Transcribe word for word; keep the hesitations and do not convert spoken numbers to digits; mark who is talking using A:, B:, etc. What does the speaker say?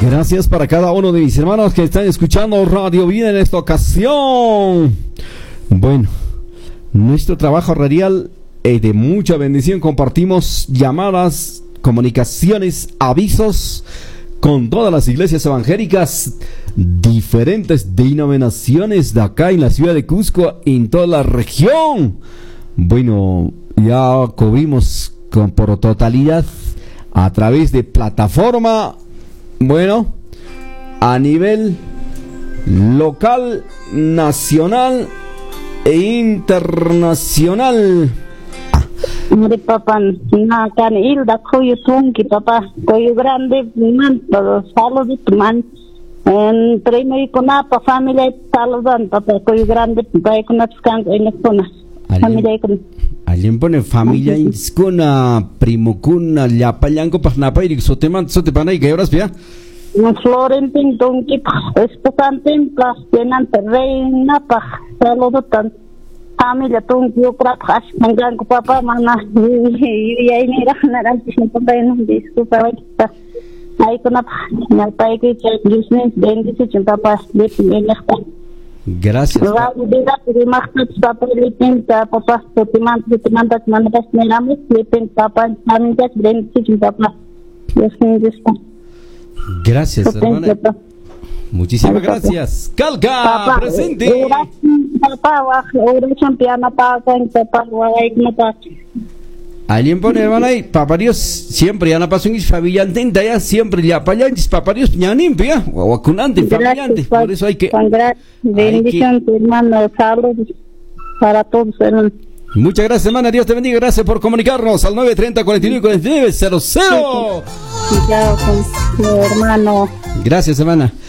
A: Gracias para cada uno de mis hermanos que están escuchando Radio Vida en esta ocasión. Bueno, nuestro trabajo radial es de mucha bendición. Compartimos llamadas, comunicaciones, avisos con todas las iglesias evangélicas, diferentes denominaciones de acá en la ciudad de Cusco, en toda la región. Bueno, ya cubrimos con, por totalidad a través de plataforma, bueno, a nivel local, nacional e internacional.
B: Mari papá, na kan ilda koyu tunki papá, koyu grande man, todos saludos man. En primero con apa familia saludan papá, koyu grande, baik con atskan en zona. Familia con.
A: Alguien pone familia inscuna, primo cuna, llapayanco pasnapa y soteman, sotepana y que horas vea.
B: Florentin tunki, esposantin, plastenan terrena pa, saludos tan. Familia tunki ukra pas mangan ko papa mana ya ini dah nanti sampai nanti disculpa kita ay ko na nalpay ko check business then this is papa dit nilakta.
A: Gracias.
B: Lalu dia terima kasih papa litin papa sotiman sotiman tak mana pas nelamis litin papa kami just then this is papa yes this.
A: Gracias hermana. Muchísimas gracias. Calca
B: Papa,
A: presente.
B: Papa, oración piana para Papa,
A: Alguien pone hermana y Papá Dios siempre ya no pasó en familia intenta ya siempre ya para allá Papá Dios ya limpia o vacunante familiante por eso hay que
B: bendición hermano salud para todos hermano.
A: Muchas gracias hermana, Dios te bendiga, gracias por comunicarnos al nueve treinta cuarenta y nueve cuarenta y nueve cero cero.
B: Hermano.
A: Gracias hermana.